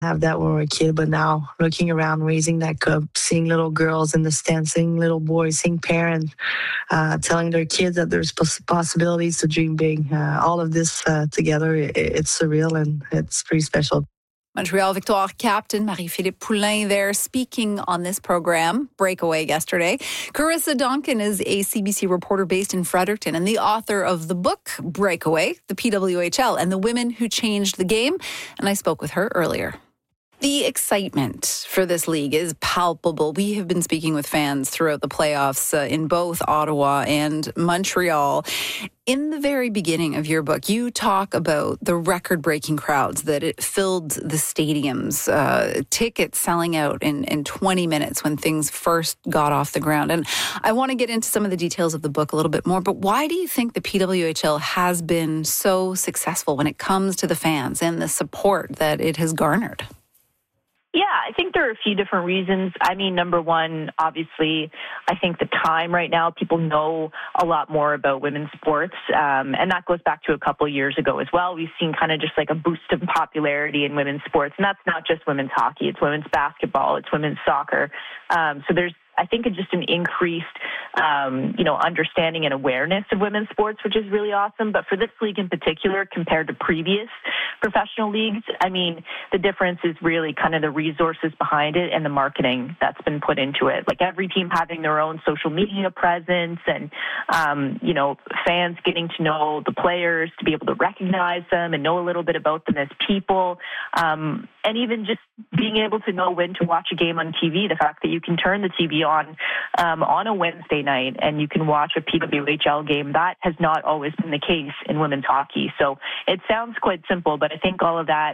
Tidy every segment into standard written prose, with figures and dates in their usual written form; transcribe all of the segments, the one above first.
have that when we were a kid, but now looking around, raising that cup, seeing little girls in the stands, seeing little boys, seeing parents telling their kids that there's possibilities to dream big. All of this together, it's surreal and it's pretty special. Montreal Victoire captain Marie-Philippe Poulin there speaking on this program, Breakaway, yesterday. Carissa Donkin is a CBC reporter based in Fredericton and the author of the book Breakaway, the PWHL and the Women Who Changed the Game. And I spoke with her earlier. The excitement for this league is palpable. We have been speaking with fans throughout the playoffs in both Ottawa and Montreal. In the very beginning of your book, you talk about the record-breaking crowds, that it filled the stadiums, tickets selling out in 20 minutes when things first got off the ground. And I want to get into some of the details of the book a little bit more, but why do you think the PWHL has been so successful when it comes to the fans and the support that it has garnered? Yeah, I think there are a few different reasons. I mean, number one, obviously, I think the time right now, people know a lot more about women's sports. And that goes back to a couple of years ago as well. We've seen kind of just like a boost of popularity in women's sports. And that's not just women's hockey. It's women's basketball. It's women's soccer. So there's, I think, it's just an increased, understanding and awareness of women's sports, which is really awesome. But for this league in particular, compared to previous professional leagues, I mean, the difference is really kind of the resources behind it and the marketing that's been put into it. Like every team having their own social media presence and, fans getting to know the players, to be able to recognize them and know a little bit about them as people. And even just being able to know when to watch a game on TV, the fact that you can turn the TV on a Wednesday night and you can watch a PWHL game, that has not always been the case in women's hockey. So it sounds quite simple, but I think all of that,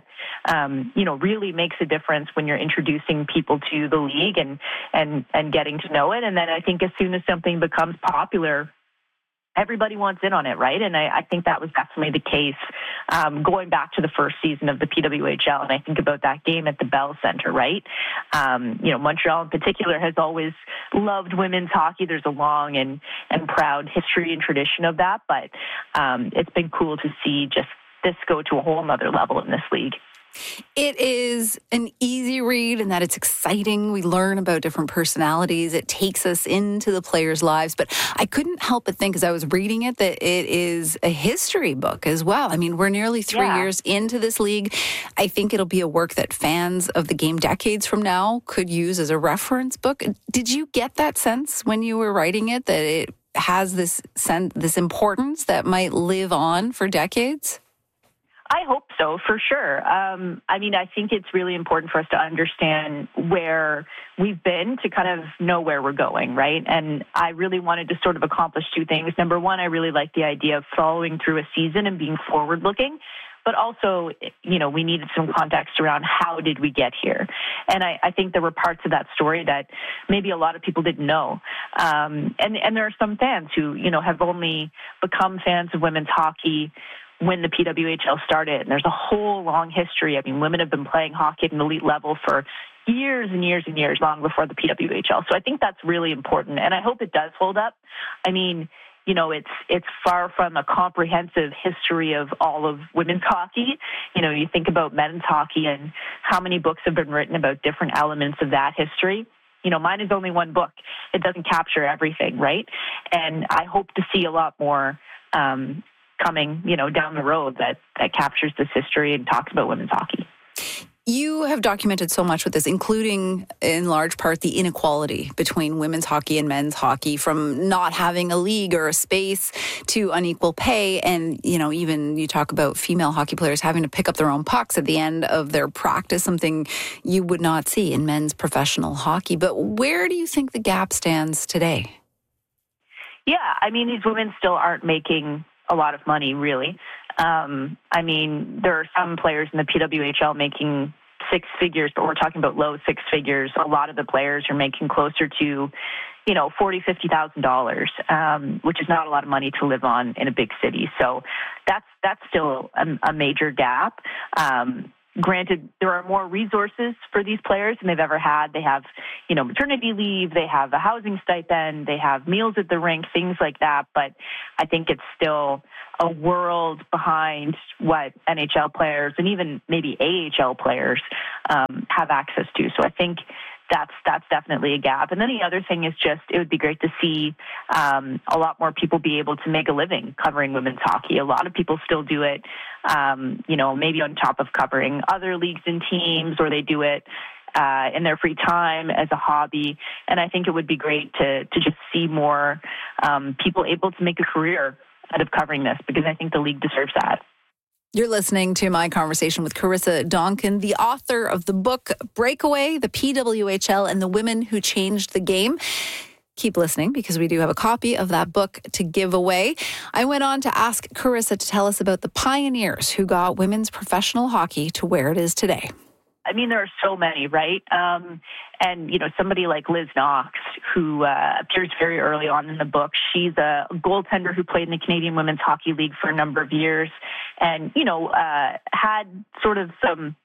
really makes a difference when you're introducing people to the league and getting to know it. And then I think as soon as something becomes popular, everybody wants in on it, right? And I think that was definitely the case going back to the first season of the PWHL. And I think about that game at the Bell Center, right? Montreal in particular has always loved women's hockey. There's a long and proud history and tradition of that. But it's been cool to see just this go to a whole nother level in this league. It is an easy read in that it's exciting. We learn about different personalities. It takes us into the players' lives. But I couldn't help but think as I was reading it that it is a history book as well. I mean, we're nearly 3 years into this league. I think it'll be a work that fans of the game decades from now could use as a reference book. Did you get that sense when you were writing it, that it has this importance that might live on for decades? I hope so, for sure. I think it's really important for us to understand where we've been to kind of know where we're going, right? And I really wanted to sort of accomplish two things. Number one, I really like the idea of following through a season and being forward-looking. But also, we needed some context around how did we get here? And I think there were parts of that story that maybe a lot of people didn't know. And there are some fans who, have only become fans of women's hockey when the PWHL started. And there's a whole long history. I mean, women have been playing hockey at an elite level for years and years and years, long before the PWHL. So I think that's really important. And I hope it does hold up. I mean, it's far from a comprehensive history of all of women's hockey. You think about men's hockey and how many books have been written about different elements of that history. Mine is only one book. It doesn't capture everything, right? And I hope to see a lot more coming, down the road that captures this history and talks about women's hockey. You have documented so much with this, including in large part the inequality between women's hockey and men's hockey, from not having a league or a space to unequal pay. And, even you talk about female hockey players having to pick up their own pucks at the end of their practice, something you would not see in men's professional hockey. But where do you think the gap stands today? Yeah, these women still aren't making a lot of money, really. There are some players in the PWHL making six figures, but we're talking about low six figures. A lot of the players are making closer to, $40,000, $50,000, which is not a lot of money to live on in a big city. So that's still a major gap. Granted, there are more resources for these players than they've ever had. They have, maternity leave, they have a housing stipend, they have meals at the rink, things like that. But I think it's still a world behind what NHL players and even maybe AHL players have access to. So I think that's definitely a gap. And then the other thing is just, it would be great to see a lot more people be able to make a living covering women's hockey. A lot of people still do it, maybe on top of covering other leagues and teams, or they do it in their free time as a hobby. And I think it would be great to just see more people able to make a career out of covering this, because I think the league deserves that. You're listening to my conversation with Carissa Donkin, the author of the book Breakaway, the PWHL and the Women Who Changed the Game. Keep listening, because we do have a copy of that book to give away. I went on to ask Carissa to tell us about the pioneers who got women's professional hockey to where it is today. I mean, there are so many, right? And, somebody like Liz Knox, who appears very early on in the book, she's a goaltender who played in the Canadian Women's Hockey League for a number of years and, had sort of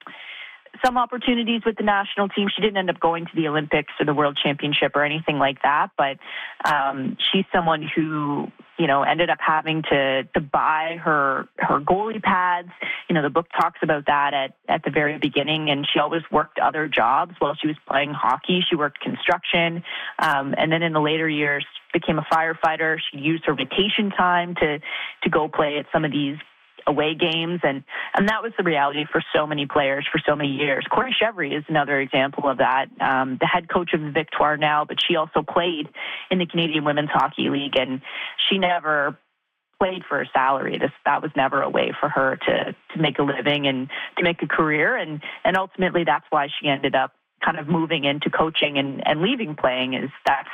some opportunities with the national team. She didn't end up going to the Olympics or the World Championship or anything like that, but she's someone who, ended up having to buy her goalie pads. The book talks about that at the very beginning, and she always worked other jobs while she was playing hockey. She worked construction, and then in the later years became a firefighter. She used her vacation time to go play at some of these away games, and that was the reality for so many players for so many years. Corey Chevry is another example of that, the head coach of the Victoire now, but she also played in the Canadian Women's Hockey League, and she never played for a salary. That was never a way for her to make a living and to make a career, and ultimately that's why she ended up kind of moving into coaching and leaving playing. Is that's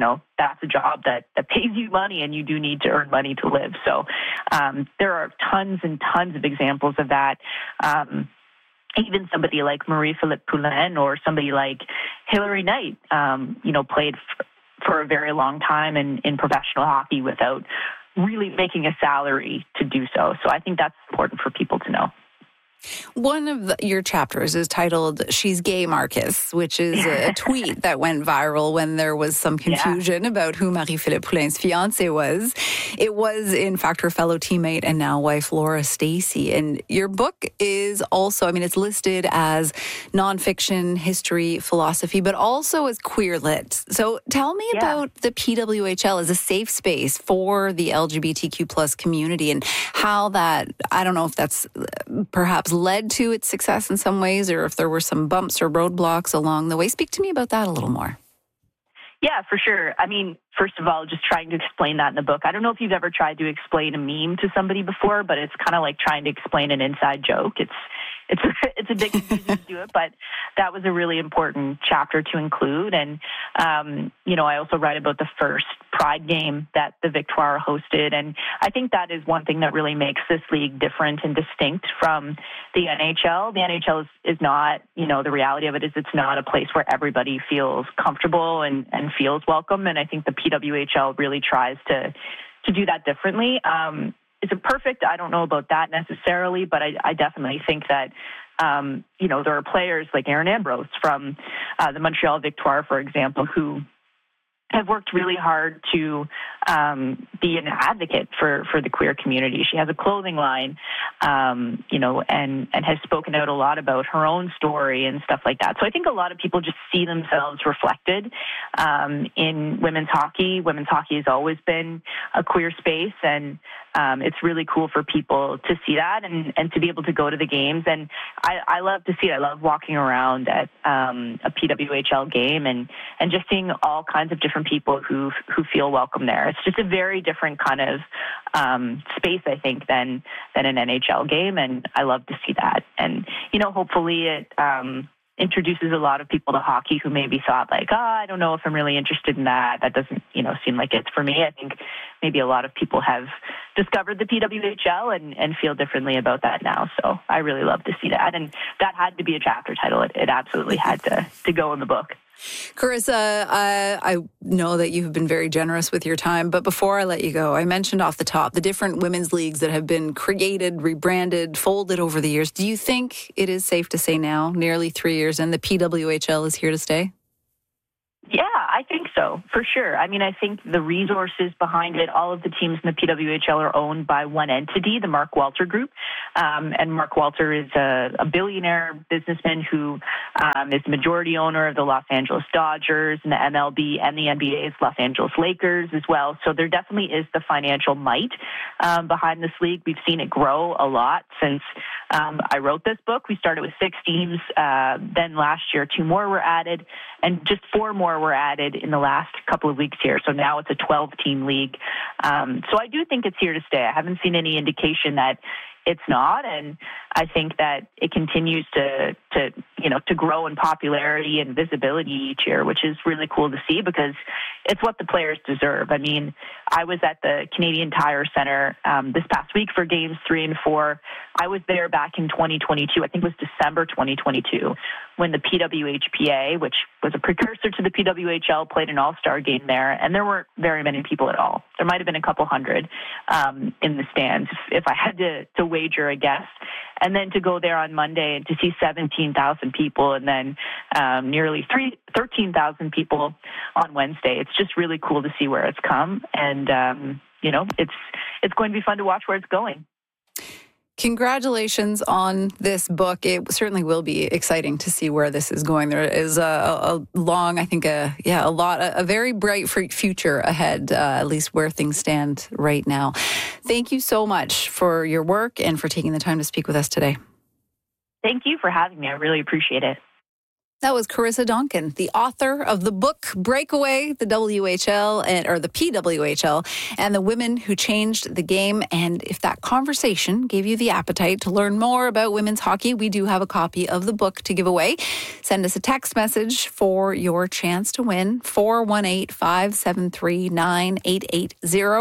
a job that pays you money, and you do need to earn money to live. So there are tons and tons of examples of that. Even somebody like Marie-Philippe Poulin or somebody like Hilary Knight, played for a very long time in professional hockey without really making a salary to do so. So I think that's important for people to know. One of your chapters is titled "She's Gay, Marcus," which is a tweet that went viral when there was some confusion about who Marie-Philippe Poulin's fiancé was. It was, in fact, her fellow teammate and now wife, Laura Stacey. And your book is also, it's listed as nonfiction, history, philosophy, but also as queer lit. So tell me about the PWHL as a safe space for the LGBTQ plus community, and how that, I don't know if that's perhaps led to its success in some ways, or if there were some bumps or roadblocks along the way. Speak to me about that a little more. Yeah, for sure. First of all, just trying to explain that in the book. I don't know if you've ever tried to explain a meme to somebody before, but it's kind of like trying to explain an inside joke. It's a big confusing to do it, but that was a really important chapter to include. And, I also write about the first Pride game that the Victoire hosted. And I think that is one thing that really makes this league different and distinct from the NHL. The NHL is not, the reality of it is it's not a place where everybody feels comfortable and feels welcome. And I think the PWHL really tries to do that differently. Is it perfect? I don't know about that necessarily, but I definitely think that, there are players like Erin Ambrose from the Montreal Victoire, for example, who have worked really hard to be an advocate for the queer community. She has a clothing line, and has spoken out a lot about her own story and stuff like that. So I think a lot of people just see themselves reflected in women's hockey. Women's hockey has always been a queer space, and it's really cool for people to see that and to be able to go to the games. And I love to see it. I love walking around at a PWHL game and just seeing all kinds of different people who feel welcome there. It's just a very different kind of space, I think, than an NHL game, and I love to see that. And hopefully it introduces a lot of people to hockey who maybe thought like, I don't know if I'm really interested in that. That doesn't, seem like it's for me. I think maybe a lot of people have discovered the PWHL and feel differently about that now. So I really love to see that. And that had to be a chapter title. It absolutely had to go in the book. Carissa, I know that you've been very generous with your time, but before I let you go, I mentioned off the top the different women's leagues that have been created, rebranded, folded over the years. Do you think it is safe to say now, nearly 3 years in, the PWHL is here to stay? Yeah, I think so, for sure. I mean, I think the resources behind it, all of the teams in the PWHL are owned by one entity, the Mark Walter Group. And Mark Walter is a billionaire businessman who is the majority owner of the Los Angeles Dodgers and the MLB and the NBA's Los Angeles Lakers as well. So there definitely is the financial might behind this league. We've seen it grow a lot since I wrote this book. We started with 6 teams. Then last year, 2 more were added, and just 4 more were added in the last couple of weeks here. So now it's a 12-team league. So I do think it's here to stay. I haven't seen any indication that it's not, and I think that it continues to grow in popularity and visibility each year, which is really cool to see because it's what the players deserve. I mean, I was at the Canadian Tire Center this past week for games 3 and 4. I was there back in 2022. I think it was December 2022 when the PWHPA, which was a precursor to the PWHL, played an all-star game there, and there weren't very many people at all. There might have been a couple hundred in the stands, if I had to wager a guess. And then to go there on Monday and to see 17,000 people and then nearly 13,000 people on Wednesday. It's just really cool to see where it's come. And, it's going to be fun to watch where it's going. Congratulations on this book. It certainly will be exciting to see where this is going. There is a long, I think, a very bright future ahead, at least where things stand right now. Thank you so much for your work and for taking the time to speak with us today. Thank you for having me. I really appreciate it. That was Carissa Donkin, the author of the book Breakaway, the PWHL, and the women who changed the game. And if that conversation gave you the appetite to learn more about women's hockey, we do have a copy of the book to give away. Send us a text message for your chance to win, 418-573-9880,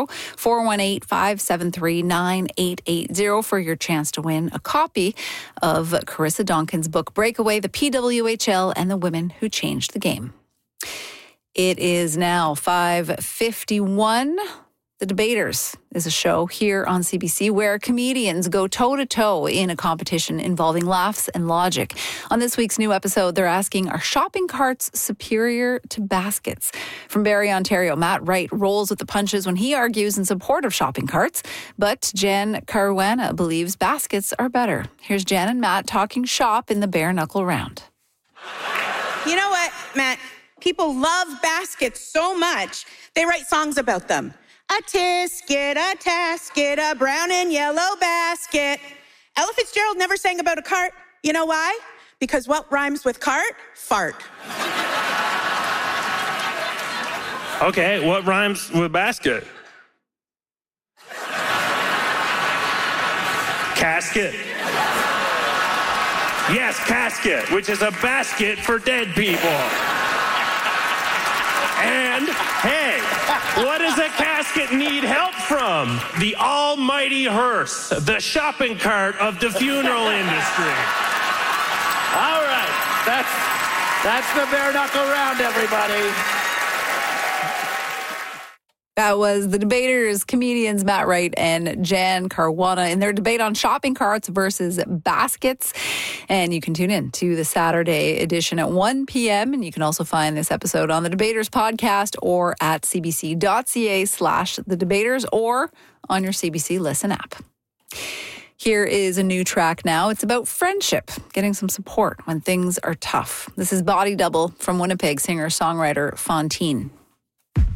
418-573-9880 for your chance to win a copy of Carissa Donkin's book Breakaway, the PWHL, and the women who changed the game. It is now 5:51. The Debaters is a show here on CBC where comedians go toe-to-toe in a competition involving laughs and logic. On this week's new episode, they're asking, are shopping carts superior to baskets? From Barrie, Ontario, Matt Wright rolls with the punches when he argues in support of shopping carts, but Jen Caruana believes baskets are better. Here's Jen and Matt talking shop in the bare knuckle round. You know what, Matt? People love baskets so much, they write songs about them. A tisket, a tasket, a brown and yellow basket. Ella Fitzgerald never sang about a cart. You know why? Because what rhymes with cart? Fart. Okay, what rhymes with basket? Casket. Yes, casket, which is a basket for dead people. And, hey, what does a casket need help from? The almighty hearse, the shopping cart of the funeral industry. All right, that's the bare knuckle round, everybody. That was the Debaters, comedians Matt Wright and Jen Caruana in their debate on shopping carts versus baskets. And you can tune in to the Saturday edition at 1 p.m. And you can also find this episode on the Debaters podcast or at cbc.ca/The Debaters or on your CBC Listen app. Here is a new track now. It's about friendship, getting some support when things are tough. This is Body Double from Winnipeg singer-songwriter Fontaine.